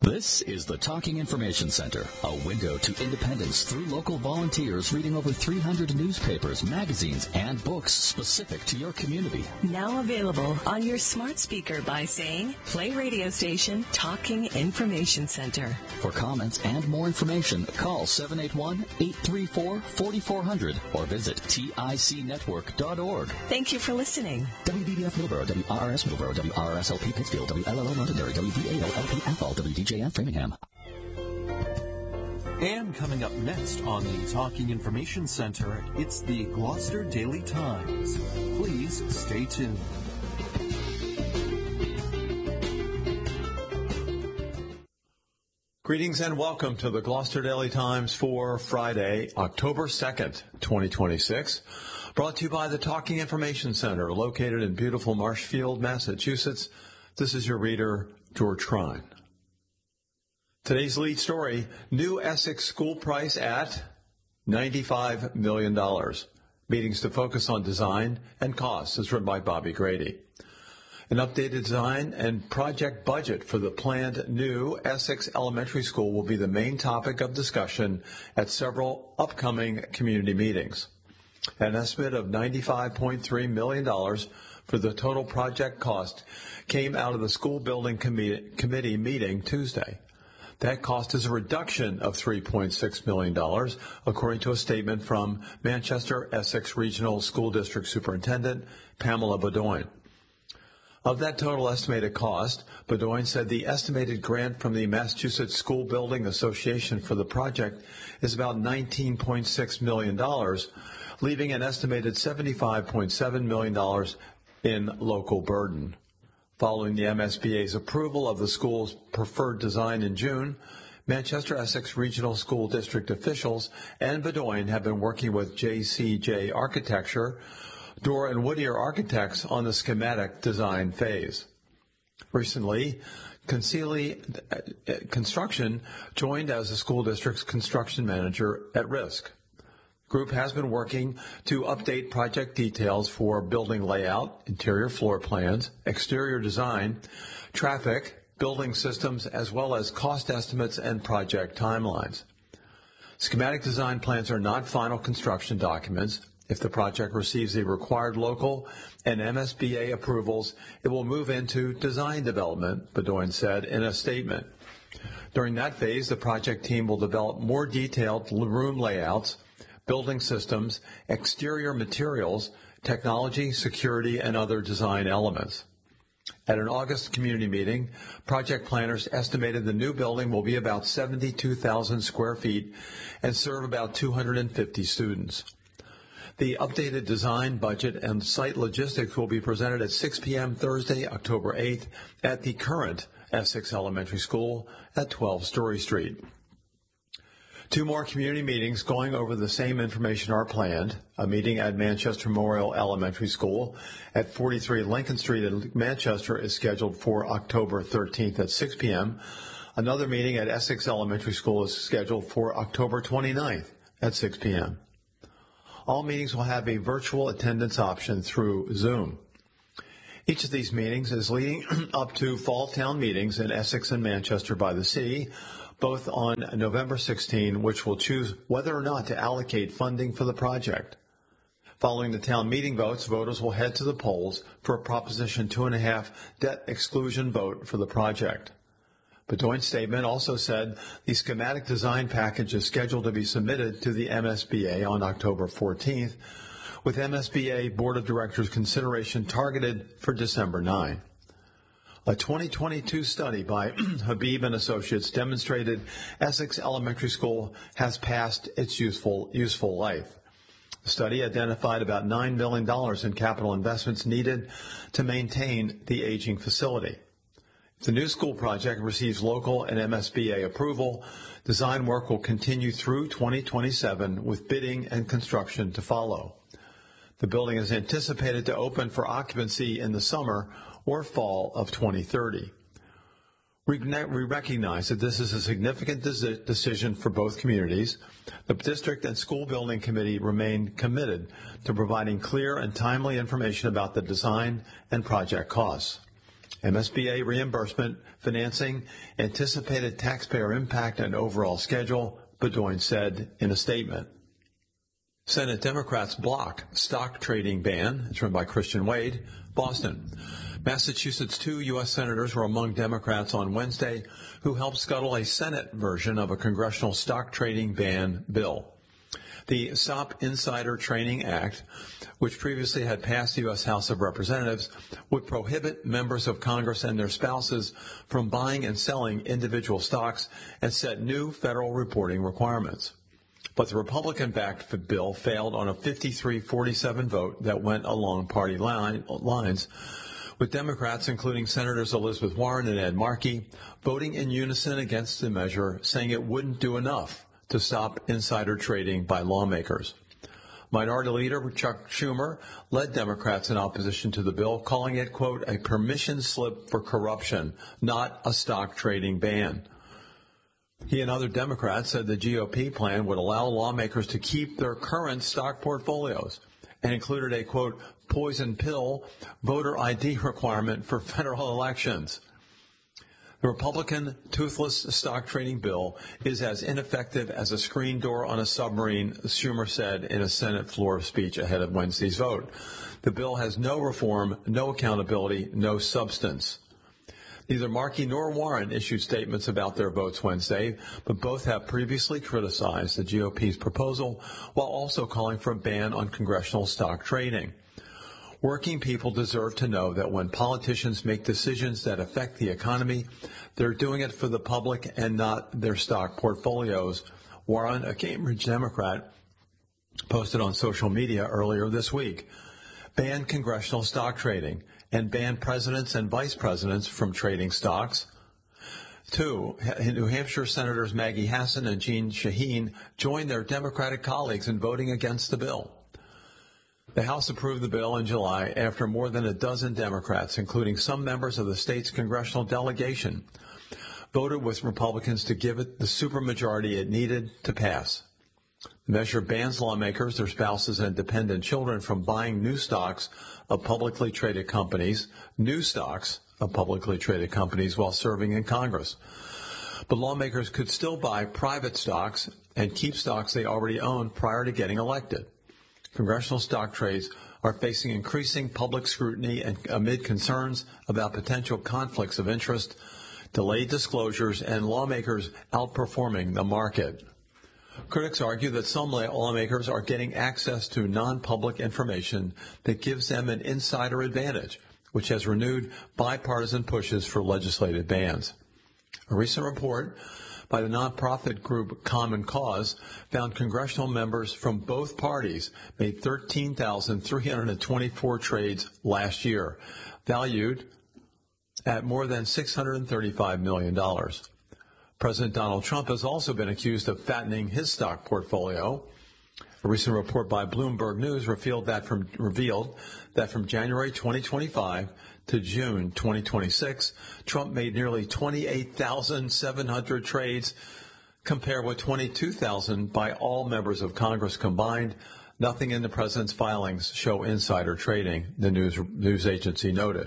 This is the Talking Information Center, a window to independence through local volunteers reading over 300 newspapers, magazines, and books specific to your community. Now available on your smart speaker by saying, play radio station Talking Information Center. For comments and more information, call 781-834-4400 or visit ticnetwork.org. Thank you for listening. WVDF Middleborough, WRRS Middleborough, WRSLP Pittsfield, WLLO Londonderry, WVAO-LP Athol, WDJF Framingham. And coming up next on the Talking Information Center, it's the Gloucester Daily Times. Please stay tuned. Greetings and welcome to the Gloucester Daily Times for Friday, October 2nd, 2026. Brought to you by the Talking Information Center, located in beautiful Marshfield, Massachusetts. This is your reader, George Trine. Today's lead story, new Essex school price at $95 million. Meetings to focus on design and costs, is written by Bobby Grady. An updated design and project budget for the planned new Essex Elementary School will be the main topic of discussion at several upcoming community meetings. An estimate of $95.3 million for the total project cost came out of the school building committee meeting Tuesday. That cost is a reduction of $3.6 million, according to a statement from Manchester Essex Regional School District Superintendent Pamela Bedoin. Of that total estimated cost, Bedoin said the estimated grant from the Massachusetts School Building Association for the project is about $19.6 million, leaving an estimated $75.7 million in local burden. Following the MSBA's approval of the school's preferred design in June, Manchester Essex Regional School District officials and Bedoin have been working with JCJ Architecture, Dorr and Whittier Architects on the schematic design phase. Recently, Concealy Construction joined as the school district's construction manager at risk. Group has been working to update project details for building layout, interior floor plans, exterior design, traffic, building systems, as well as cost estimates and project timelines. Schematic design plans are not final construction documents. If the project receives the required local and MSBA approvals, it will move into design development, Bedoin said in a statement. During that phase, the project team will develop more detailed room layouts, building systems, exterior materials, technology, security, and other design elements. At an August community meeting, project planners estimated the new building will be about 72,000 square feet and serve about 250 students. The updated design budget and site logistics will be presented at 6 p.m. Thursday, October 8th at the current Essex Elementary School at 12 Story Street. Two more community meetings going over the same information are planned. A meeting at Manchester Memorial Elementary School at 43 Lincoln Street in Manchester is scheduled for October 13th at 6 p.m. Another meeting at Essex Elementary School is scheduled for October 29th at 6 p.m. All meetings will have a virtual attendance option through Zoom. Each of these meetings is leading up to fall town meetings in Essex and Manchester by the Sea, both on November 16, which will choose whether or not to allocate funding for the project. Following the town meeting votes, voters will head to the polls for a Proposition 2.5 debt exclusion vote for the project. Bedoin's statement also said the schematic design package is scheduled to be submitted to the MSBA on October 14th, with MSBA Board of Directors consideration targeted for December 9. A 2022 study by Habib and Associates demonstrated Essex Elementary School has passed its useful life. The study identified about $9 million in capital investments needed to maintain the aging facility. If the new school project receives local and MSBA approval, design work will continue through 2027 with bidding and construction to follow. The building is anticipated to open for occupancy in the summer or fall of 2030. We recognize that this is a significant decision for both communities. The district and school building committee remain committed to providing clear and timely information about the design and project costs. MSBA reimbursement, financing, anticipated taxpayer impact, and overall schedule, Bedoin said in a statement. Senate Democrats block stock trading ban. It's run by Christian Wade, Boston. Massachusetts' 2 U.S. senators were among Democrats on Wednesday who helped scuttle a Senate version of a congressional stock trading ban bill. The Stop Insider Trading Act, which previously had passed the U.S. House of Representatives, would prohibit members of Congress and their spouses from buying and selling individual stocks and set new federal reporting requirements. But the Republican-backed bill failed on a 53-47 vote that went along party lines, with Democrats, including Senators Elizabeth Warren and Ed Markey, voting in unison against the measure, saying it wouldn't do enough to stop insider trading by lawmakers. Minority Leader Chuck Schumer led Democrats in opposition to the bill, calling it, quote, a permission slip for corruption, not a stock trading ban. He and other Democrats said the GOP plan would allow lawmakers to keep their current stock portfolios and included a, quote, poison pill voter ID requirement for federal elections. The Republican toothless stock trading bill is as ineffective as a screen door on a submarine, Schumer said in a Senate floor speech ahead of Wednesday's vote. The bill has no reform, no accountability, no substance. Neither Markey nor Warren issued statements about their votes Wednesday, but both have previously criticized the GOP's proposal while also calling for a ban on congressional stock trading. Working people deserve to know that when politicians make decisions that affect the economy, they're doing it for the public and not their stock portfolios, Warren, a Cambridge Democrat, posted on social media earlier this week. Ban congressional stock trading and ban presidents and vice presidents from trading stocks. 2, New Hampshire Senators Maggie Hassan and Jeanne Shaheen joined their Democratic colleagues in voting against the bill. The House approved the bill in July after more than a dozen Democrats, including some members of the state's congressional delegation, voted with Republicans to give it the supermajority it needed to pass. The measure bans lawmakers, their spouses, and dependent children from buying new stocks of publicly traded companies, while serving in Congress. But lawmakers could still buy private stocks and keep stocks they already own prior to getting elected. Congressional stock trades are facing increasing public scrutiny and amid concerns about potential conflicts of interest, delayed disclosures, and lawmakers outperforming the market. Critics argue that some lawmakers are getting access to non-public information that gives them an insider advantage, which has renewed bipartisan pushes for legislative bans. A recent report by the nonprofit group Common Cause found congressional members from both parties made 13,324 trades last year, valued at more than $635 million. President Donald Trump has also been accused of fattening his stock portfolio. A recent report by Bloomberg News revealed that from January 2025 to June 2026, Trump made nearly 28,700 trades, compared with 22,000 by all members of Congress combined. Nothing in the president's filings show insider trading, the news agency noted.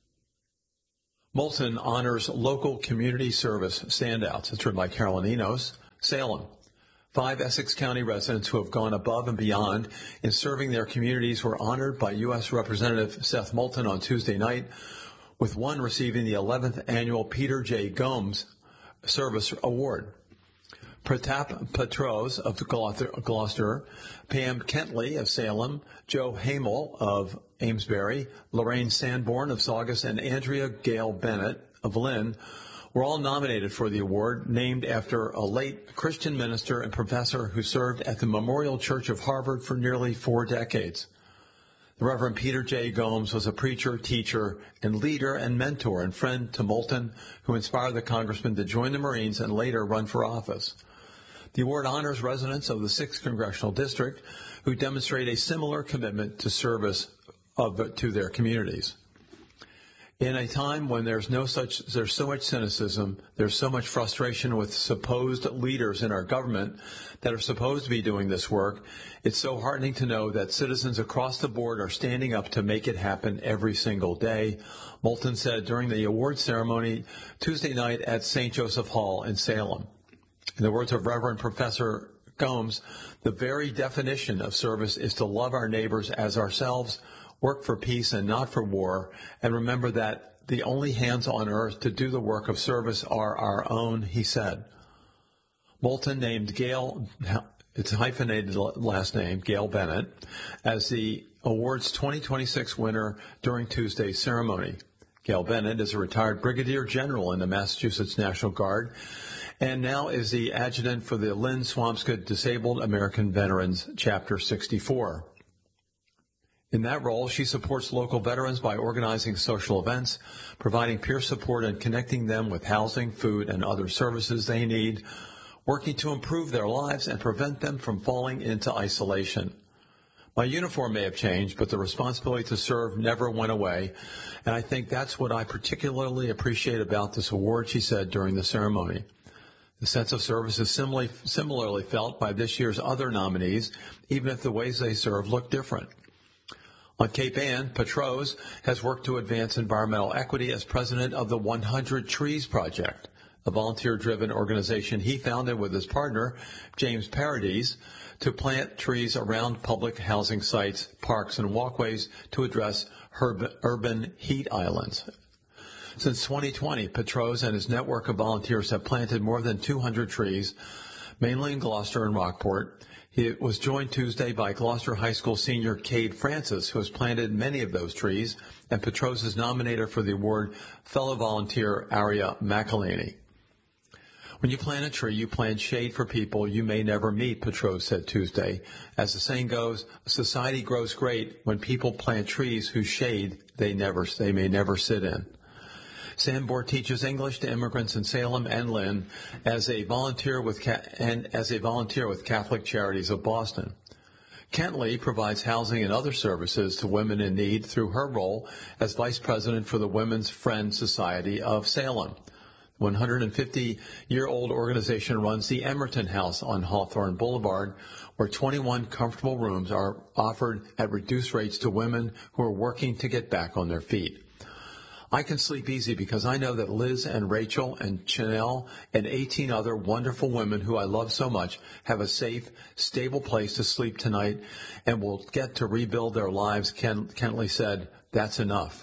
Moulton honors local community service standouts. It's written by Carolyn Enos, Salem. 5 Essex County residents who have gone above and beyond in serving their communities were honored by U.S. Representative Seth Moulton on Tuesday night, with one receiving the 11th annual Peter J. Gomes Service Award. Pratap Patros of Gloucester, Pam Kentley of Salem, Joe Hamel of Amesbury, Lorraine Sanborn of Saugus, and Andrea Gale Bennett of Lynn were all nominated for the award, named after a late Christian minister and professor who served at the Memorial Church of Harvard for nearly 4 decades. The Reverend Peter J. Gomes was a preacher, teacher, and leader and mentor and friend to Moulton, who inspired the congressman to join the Marines and later run for office. The award honors residents of the 6th Congressional District who demonstrate a similar commitment to service to their communities. In a time when there's so much cynicism, there's so much frustration with supposed leaders in our government that are supposed to be doing this work, it's so heartening to know that citizens across the board are standing up to make it happen every single day. Moulton said during the award ceremony Tuesday night at St. Joseph Hall in Salem. In the words of Reverend Professor Gomes, the very definition of service is to love our neighbors as ourselves, work for peace and not for war, and remember that the only hands on earth to do the work of service are our own, he said. Moulton named Gail, it's a hyphenated last name, Gail Bennett, as the award's 2026 winner during Tuesday's ceremony. Gail Bennett is a retired brigadier general in the Massachusetts National Guard and now is the adjutant for the Lynn Swampscott Disabled American Veterans Chapter 64. In that role, she supports local veterans by organizing social events, providing peer support and connecting them with housing, food, and other services they need, working to improve their lives and prevent them from falling into isolation. My uniform may have changed, but the responsibility to serve never went away, and I think that's what I particularly appreciate about this award, she said during the ceremony. The sense of service is similarly felt by this year's other nominees, even if the ways they serve look different. On Cape Ann, Petros has worked to advance environmental equity as president of the 100 Trees Project, a volunteer-driven organization he founded with his partner, James Paradis, to plant trees around public housing sites, parks, and walkways to address urban heat islands. Since 2020, Petros and his network of volunteers have planted more than 200 trees, mainly in Gloucester and Rockport. He was joined Tuesday by Gloucester High School senior Cade Francis, who has planted many of those trees, and Petros is nominated for the award fellow volunteer Aria McElhaney. When you plant a tree, you plant shade for people you may never meet, Petros said Tuesday. As the saying goes, society grows great when people plant trees whose shade they may never sit in. Sambor teaches English to immigrants in Salem and Lynn as a volunteer with Catholic Charities of Boston. Kentley provides housing and other services to women in need through her role as vice president for the Women's Friend Society of Salem. The 150-year-old organization runs the Emerton House on Hawthorne Boulevard, where 21 comfortable rooms are offered at reduced rates to women who are working to get back on their feet. I can sleep easy because I know that Liz and Rachel and Chanel and 18 other wonderful women who I love so much have a safe, stable place to sleep tonight and will get to rebuild their lives, Kentley said. That's enough.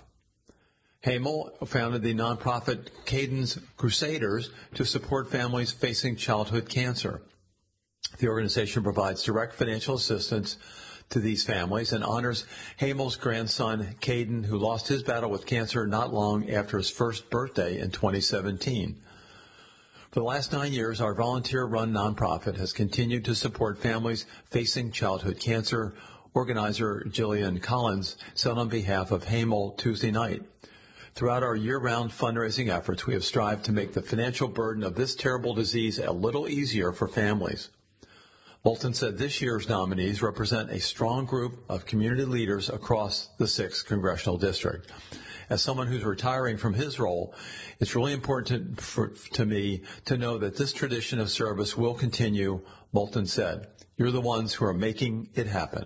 Hamel founded the nonprofit Caden's Crusaders to support families facing childhood cancer. The organization provides direct financial assistance to these families and honors Hamel's grandson, Caden, who lost his battle with cancer not long after his first birthday in 2017. For the last 9 years, our volunteer-run nonprofit has continued to support families facing childhood cancer, organizer Jillian Collins said on behalf of Hamel Tuesday night. Throughout our year-round fundraising efforts, we have strived to make the financial burden of this terrible disease a little easier for families. Moulton said this year's nominees represent a strong group of community leaders across the 6th Congressional District. As someone who's retiring from his role, it's really important to me to know that this tradition of service will continue, Moulton said. You're the ones who are making it happen.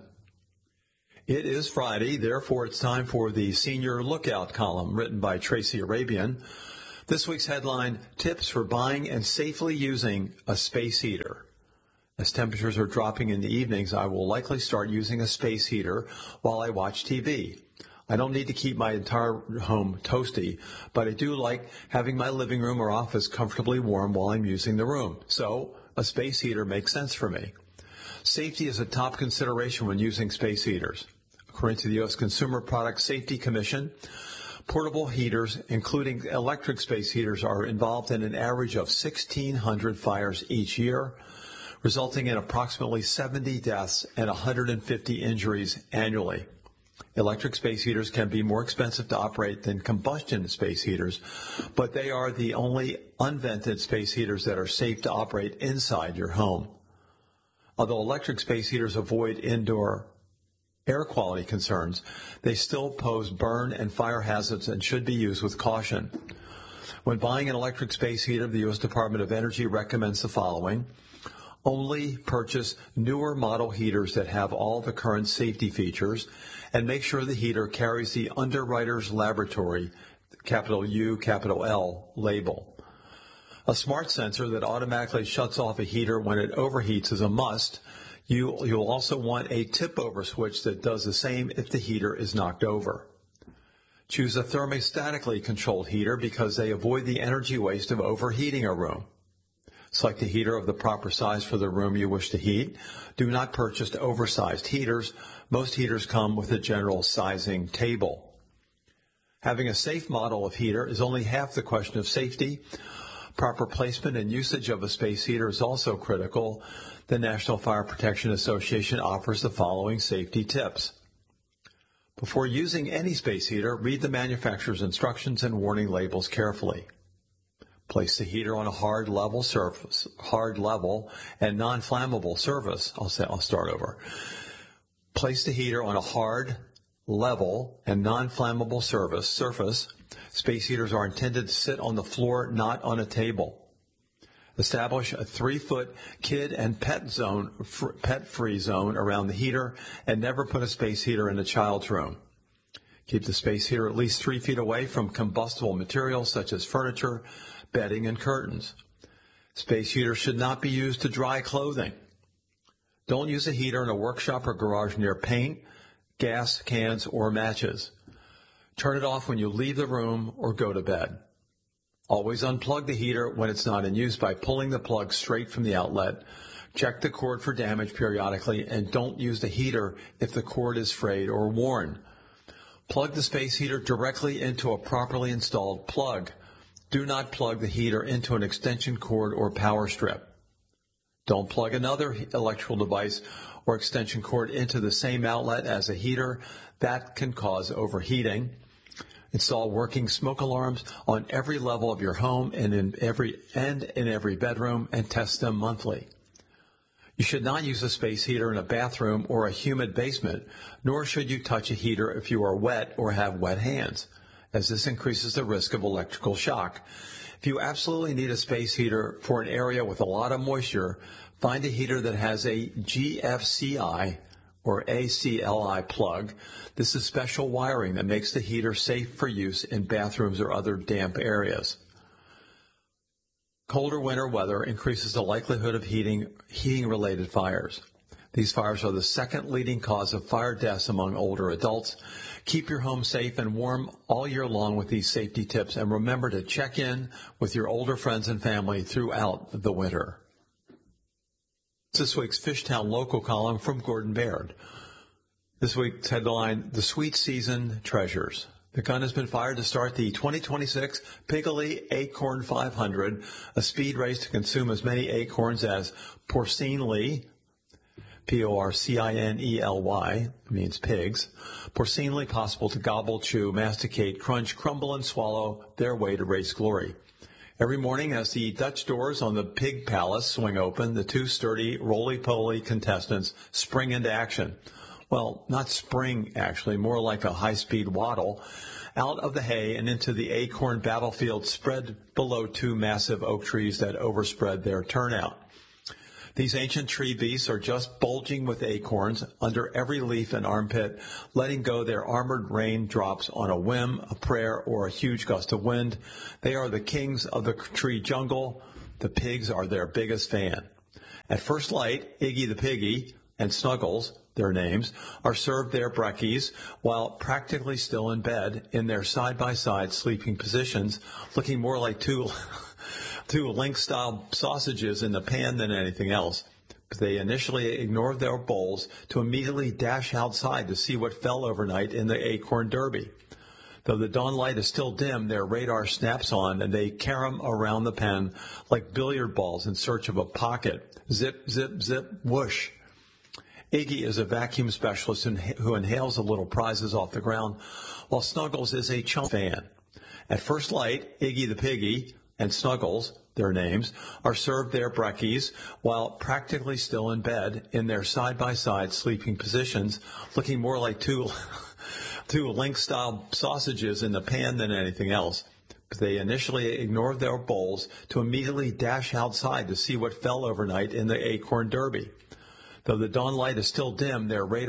It is Friday, therefore it's time for the Senior Lookout column written by Tracy Arabian. This week's headline, Tips for Buying and Safely Using a Space Heater. As temperatures are dropping in the evenings, I will likely start using a space heater while I watch TV. I don't need to keep my entire home toasty, but I do like having my living room or office comfortably warm while I'm using the room. So a space heater makes sense for me. Safety is a top consideration when using space heaters. According to the U.S. Consumer Product Safety Commission, portable heaters, including electric space heaters, are involved in an average of 1,600 fires each year, resulting in approximately 70 deaths and 150 injuries annually. Electric space heaters can be more expensive to operate than combustion space heaters, but they are the only unvented space heaters that are safe to operate inside your home. Although electric space heaters avoid indoor air quality concerns, they still pose burn and fire hazards and should be used with caution. When buying an electric space heater, the U.S. Department of Energy recommends the following. Only purchase newer model heaters that have all the current safety features, and make sure the heater carries the Underwriters Laboratory, capital U, capital L, label. A smart sensor that automatically shuts off a heater when it overheats is a must. You'll also want a tip-over switch that does the same if the heater is knocked over. Choose a thermostatically controlled heater because they avoid the energy waste of overheating a room. Select a heater of the proper size for the room you wish to heat. Do not purchase oversized heaters. Most heaters come with a general sizing table. Having a safe model of heater is only half the question of safety. Proper placement and usage of a space heater is also critical. The National Fire Protection Association offers the following safety tips. Before using any space heater, read the manufacturer's instructions and warning labels carefully. Place the heater on a hard, level and non-flammable surface. I'll start over. Place the heater on a hard, level, and non-flammable surface. Space heaters are intended to sit on the floor, not on a table. Establish a 3-foot kid and pet-free zone around the heater, and never put a space heater in a child's room. Keep the space heater at least 3 feet away from combustible materials such as furniture, bedding, and curtains. Space heaters should not be used to dry clothing. Don't use a heater in a workshop or garage near paint, gas cans, or matches. Turn it off when you leave the room or go to bed. Always unplug the heater when it's not in use by pulling the plug straight from the outlet. Check the cord for damage periodically, and don't use the heater if the cord is frayed or worn. Plug the space heater directly into a properly installed plug. Do not plug the heater into an extension cord or power strip. Don't plug another electrical device or extension cord into the same outlet as a heater. That can cause overheating. Install working smoke alarms on every level of your home and in every bedroom, and test them monthly. You should not use a space heater in a bathroom or a humid basement, nor should you touch a heater if you are wet or have wet hands, as this increases the risk of electrical shock. If you absolutely need a space heater for an area with a lot of moisture, find a heater that has a GFCI or ACLI plug. This is special wiring that makes the heater safe for use in bathrooms or other damp areas. Colder winter weather increases the likelihood of heating-related fires. These fires are the second leading cause of fire deaths among older adults. Keep your home safe and warm all year long with these safety tips, and remember to check in with your older friends and family throughout the winter. This week's Fishtown Local column from Gordon Baird. This week's headline, The Sweet Season Treasures. The gun has been fired to start the 2026 Piggly Acorn 500, a speed race to consume as many acorns as porcinely, Porcinely, means pigs, porcinely possible to gobble, chew, masticate, crunch, crumble, and swallow their way to race glory. Every morning as the Dutch doors on the Pig Palace swing open, the two sturdy, roly-poly contestants spring into action. Well, not spring, actually, more like a high-speed waddle, out of the hay and into the acorn battlefield spread below two massive oak trees that overspread their turnout. These ancient tree beasts are just bulging with acorns under every leaf and armpit, letting go their armored raindrops on a whim, a prayer, or a huge gust of wind. They are the kings of the tree jungle. The pigs are their biggest fan. At first light, Iggy the Piggy and Snuggles, their names, are served their brekkies while practically still in bed in their side-by-side sleeping positions, looking more like two Link-style sausages in the pan than anything else. They initially ignored their bowls to immediately dash outside to see what fell overnight in the Acorn Derby. Though the dawn light is still dim, their radar snaps on, and they carom around the pen like billiard balls in search of a pocket. Zip, zip, zip, whoosh. Iggy is a vacuum specialist who inhales the little prizes off the ground, while Snuggles is a chump fan. At first light, Iggy the Piggy and Snuggles, their names, are served their brekkies while practically still in bed in their side-by-side sleeping positions, looking more like two Link-style sausages in the pan than anything else. They initially ignored their bowls to immediately dash outside to see what fell overnight in the Acorn Derby. Though the dawn light is still dim, their radar